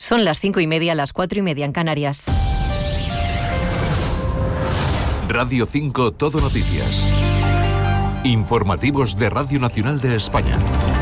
Son las 5:30, las 4:30 en Canarias. Radio 5 Todo Noticias. Informativos de Radio Nacional de España.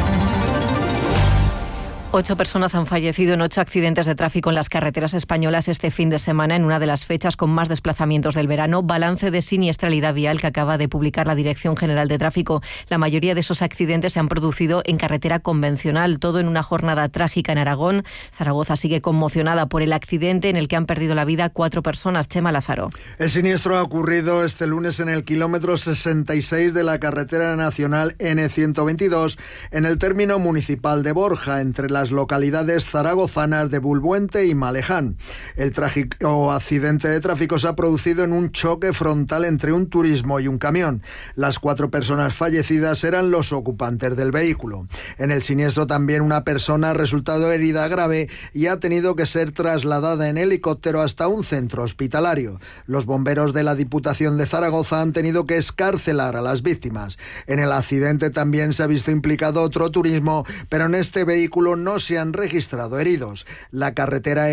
8 personas han fallecido en 8 accidentes de tráfico en las carreteras españolas este fin de semana, en una de las fechas con más desplazamientos del verano. Balance de siniestralidad vial que acaba de publicar la Dirección General de Tráfico. La mayoría de esos accidentes se han producido en carretera convencional, todo en una jornada trágica en Aragón. Zaragoza sigue conmocionada por el accidente en el que han perdido la vida 4 personas. Chema Lázaro. El siniestro ha ocurrido este lunes en el kilómetro 66 de la carretera nacional N122, en el término municipal de Borja, entre las localidades zaragozanas de Bulbuente y Maleján. El trágico accidente de tráfico se ha producido en un choque frontal entre un turismo y un camión. Las 4 personas fallecidas eran los ocupantes del vehículo. En el siniestro también una persona ha resultado herida grave y ha tenido que ser trasladada en helicóptero hasta un centro hospitalario. Los bomberos de la Diputación de Zaragoza han tenido que excarcelar a las víctimas. En el accidente también se ha visto implicado otro turismo, pero en este vehículo no se han registrado heridos. La carretera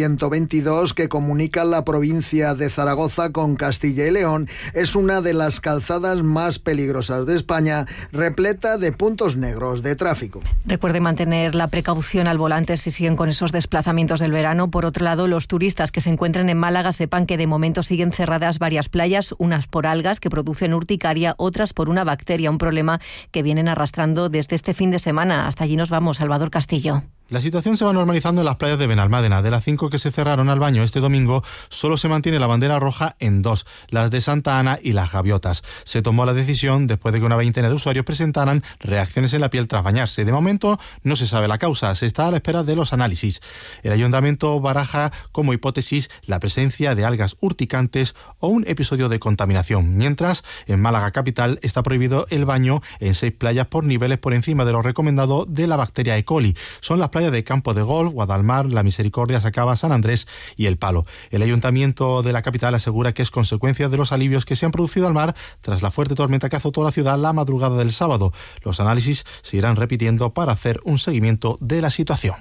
N122, que comunica la provincia de Zaragoza con Castilla y León, es una de las calzadas más peligrosas de España, repleta de puntos negros de tráfico. Recuerde mantener la precaución al volante si siguen con esos desplazamientos del verano. Por otro lado, los turistas que se encuentren en Málaga sepan que de momento siguen cerradas varias playas, unas por algas que producen urticaria, otras por una bacteria, un problema que vienen arrastrando desde este fin de semana. Hasta allí nos vamos, Salvador Castillo. La situación se va normalizando en las playas de Benalmádena. De las 5 que se cerraron al baño este domingo, solo se mantiene la bandera roja en 2, las de Santa Ana y Las Gaviotas. Se tomó la decisión después de que una veintena de usuarios presentaran reacciones en la piel tras bañarse. De momento no se sabe la causa, se está a la espera de los análisis. El ayuntamiento baraja como hipótesis la presencia de algas urticantes o un episodio de contaminación. Mientras, en Málaga capital está prohibido el baño en 6 playas por niveles por encima de lo recomendado de la bacteria E. coli. Son las playas de Campo de Golf, Guadalmar, La Misericordia, Sacaba, San Andrés y El Palo. El ayuntamiento de la capital asegura que es consecuencia de los alivios que se han producido al mar tras la fuerte tormenta que azotó la ciudad la madrugada del sábado. Los análisis se irán repitiendo para hacer un seguimiento de la situación.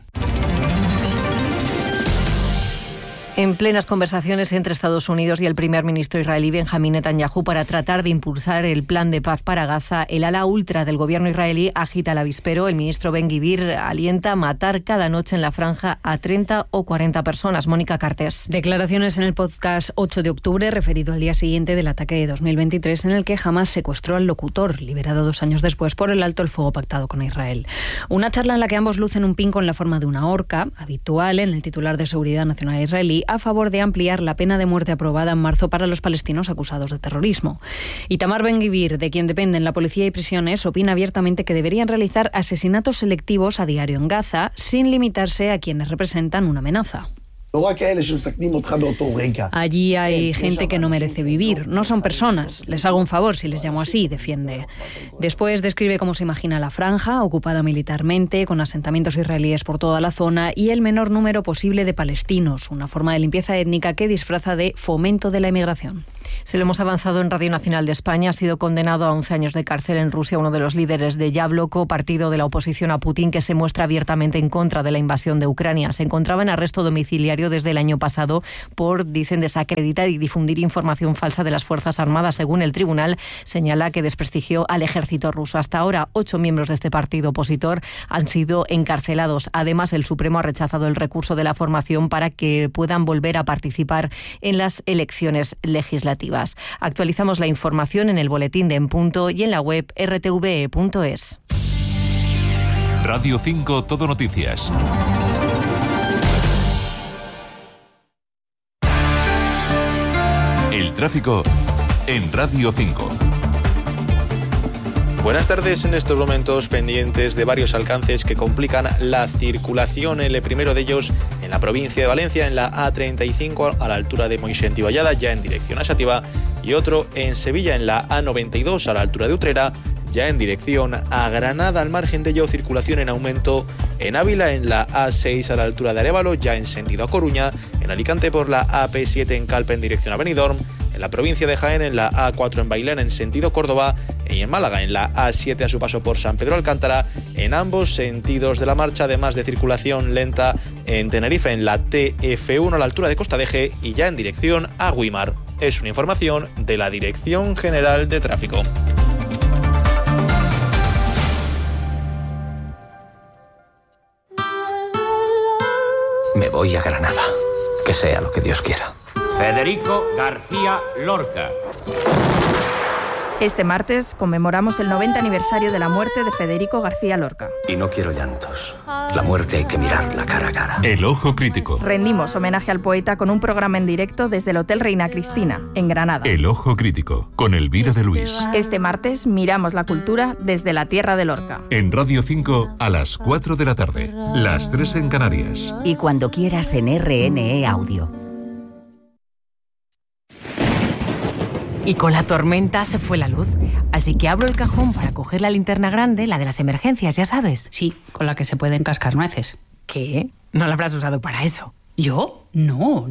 En plenas conversaciones entre Estados Unidos y el primer ministro israelí Benjamín Netanyahu para tratar de impulsar el plan de paz para Gaza, el ala ultra del gobierno israelí agita el avispero. El ministro Ben-Gvir alienta a matar cada noche en la franja a 30 o 40 personas. Mónica Cartés. Declaraciones en el podcast 8 de octubre, referido al día siguiente del ataque de 2023, en el que Hamás secuestró al locutor, liberado 2 años después por el alto el fuego pactado con Israel. Una charla en la que ambos lucen un pin con la forma de una horca, habitual en el titular de Seguridad Nacional israelí, a favor de ampliar la pena de muerte aprobada en marzo para los palestinos acusados de terrorismo. Itamar Ben-Gvir, de quien dependen la policía y prisiones, opina abiertamente que deberían realizar asesinatos selectivos a diario en Gaza, sin limitarse a quienes representan una amenaza. Allí hay gente que no merece vivir, no son personas. Les hago un favor si les llamo así, defiende. Después describe cómo se imagina la franja, ocupada militarmente, con asentamientos israelíes por toda la zona y el menor número posible de palestinos, una forma de limpieza étnica que disfraza de fomento de la emigración. Se lo hemos avanzado en Radio Nacional de España. Ha sido condenado a 11 años de cárcel en Rusia uno de los líderes de Yabloko, partido de la oposición a Putin, que se muestra abiertamente en contra de la invasión de Ucrania. Se encontraba en arresto domiciliario desde el año pasado por, dicen, desacreditar y difundir información falsa de las Fuerzas Armadas. Según el tribunal, señala que desprestigió al ejército ruso. Hasta ahora, 8 miembros de este partido opositor han sido encarcelados. Además, el Supremo ha rechazado el recurso de la formación para que puedan volver a participar en las elecciones legislativas. Actualizamos la información en el boletín de En Punto y en la web rtve.es. Radio 5 Todo Noticias. El tráfico en Radio 5. Buenas tardes. En estos momentos pendientes de varios alcances que complican la circulación. El primero de ellos en la provincia de Valencia, en la A35 a la altura de Moixent y Vallada, ya en dirección a Xàtiva, y otro en Sevilla en la A92 a la altura de Utrera, ya en dirección a Granada. Al margen de ello, circulación en aumento en Ávila, en la A6 a la altura de Arévalo, ya en sentido a Coruña, en Alicante por la AP7 en Calpe en dirección a Benidorm, en la provincia de Jaén en la A4 en Bailén en sentido Córdoba y en Málaga en la A7 a su paso por San Pedro Alcántara. En ambos sentidos de la marcha, además de circulación lenta en Tenerife en la TF1 a la altura de Costa Deje y ya en dirección a Güímar. Es una información de la Dirección General de Tráfico. Me voy a Granada, que sea lo que Dios quiera. Federico García Lorca. Este martes conmemoramos el 90 aniversario de la muerte de Federico García Lorca. Y no quiero llantos. La muerte hay que mirarla cara a cara. El Ojo Crítico. Rendimos homenaje al poeta con un programa en directo desde el Hotel Reina Cristina, en Granada. El Ojo Crítico, con Elvira de Luis. Este martes miramos la cultura desde la tierra de Lorca. En Radio 5 a las 4 de la tarde, las 3 en Canarias. Y cuando quieras en RNE Audio. Y con la tormenta se fue la luz, así que abro el cajón para coger la linterna grande, la de las emergencias, ya sabes. Sí, con la que se pueden cascar nueces. ¿Qué? ¿No la habrás usado para eso? ¿Yo? No.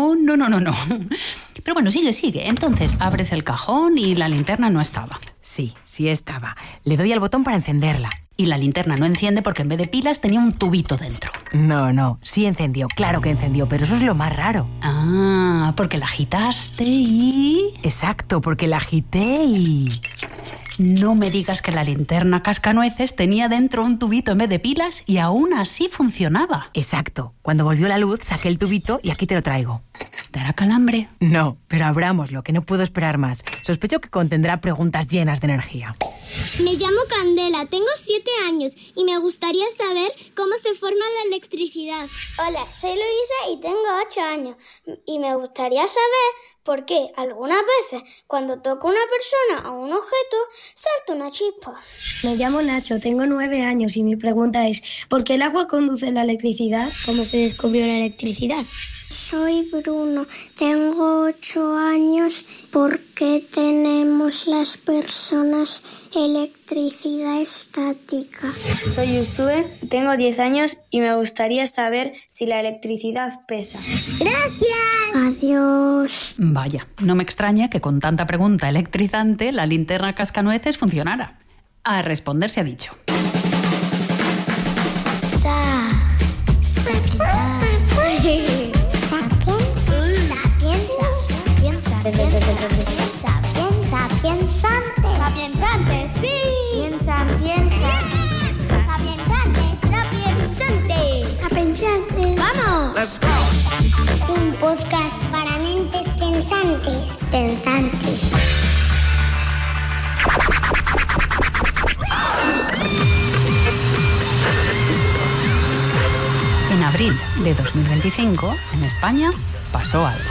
Pero bueno, sigue. Entonces abres el cajón y la linterna no estaba. Sí estaba. Le doy al botón para encenderla. Y la linterna no enciende porque en vez de pilas tenía un tubito dentro. No, sí encendió, claro que encendió, pero eso es lo más raro. Ah, porque la agitaste y... Exacto, porque la agité y... No me digas que la linterna cascanueces tenía dentro un tubito en vez de pilas y aún así funcionaba. Exacto. Cuando volvió la luz, saqué el tubito y aquí te lo traigo. ¿Dará calambre? No, pero abrámoslo, que no puedo esperar más. Sospecho que contendrá preguntas llenas de energía. Me llamo Candela, tengo 7 años y me gustaría saber cómo se forma la electricidad. Hola, soy Luisa y tengo 8 años y me gustaría saber por qué algunas veces cuando toco a una persona o un objeto salta una chispa. Me llamo Nacho, tengo 9 años y mi pregunta es ¿por qué el agua conduce la electricidad? ¿Cómo se descubrió la electricidad? Soy Bruno, tengo 8 años. ¿Por qué tenemos las personas electricidad estática? Soy Usue, tengo 10 años y me gustaría saber si la electricidad pesa. ¡Gracias! Adiós. Vaya, no me extraña que con tanta pregunta electrizante la linterna cascanueces funcionara. A responder se ha dicho. Sapiensante, sí. Piensa. Sapiensante. ¡Vamos! Let's go. Un podcast para mentes pensantes. En abril de 2025, en España, pasó algo.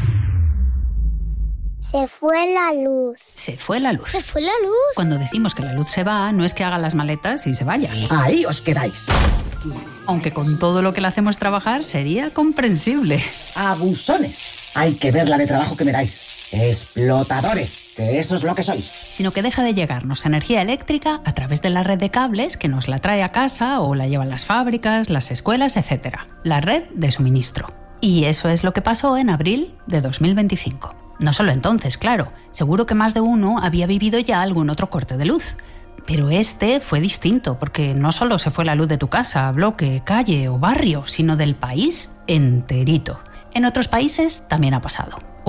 Se fue la luz. Se fue la luz. ¿Se fue la luz? Cuando decimos que la luz se va, no es que haga las maletas y se vaya. Ahí os quedáis. Aunque con todo lo que le hacemos trabajar sería comprensible. Abusones. Hay que ver la de trabajo que me dais. Explotadores, que eso es lo que sois. Sino que deja de llegarnos energía eléctrica a través de la red de cables que nos la trae a casa o la llevan las fábricas, las escuelas, etc. La red de suministro. Y eso es lo que pasó en abril de 2025. No solo entonces, claro. Seguro que más de uno había vivido ya algún otro corte de luz. Pero este fue distinto, porque no solo se fue la luz de tu casa, bloque, calle o barrio, sino del país enterito. En otros países también ha pasado.